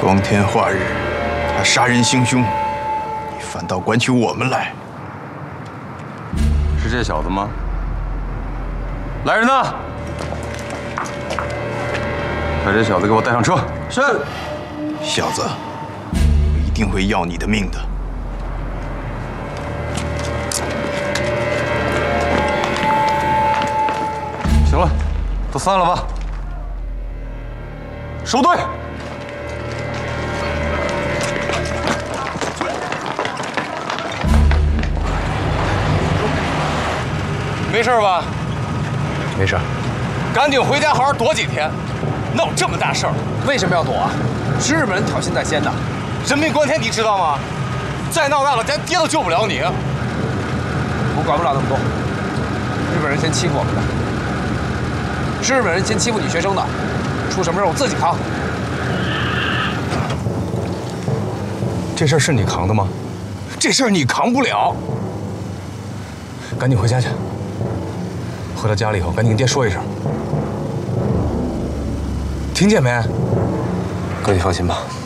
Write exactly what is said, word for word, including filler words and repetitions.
光天化日，他杀人行凶，你反倒管起我们来。 是这小子吗？来人呐！把这小子给我带上车。 是。 小子，我一定会要你的命的。 行了，都散了吧。收队。 没事吧？ 没事。 赶紧回家好好躲几天。闹这么大事儿， 为什么要躲啊？是日本人挑衅在先的。 人命关天，你知道吗？再闹大了，咱爹都救不了你。 我管不了那么多。日本人先欺负我们的，是日本人先欺负你学生的，出什么事我自己扛。 这事儿是你扛的吗？这事儿你扛不了。赶紧回家去。回到家里以后，赶紧跟爹说一声。听见没？ 哥，你放心吧。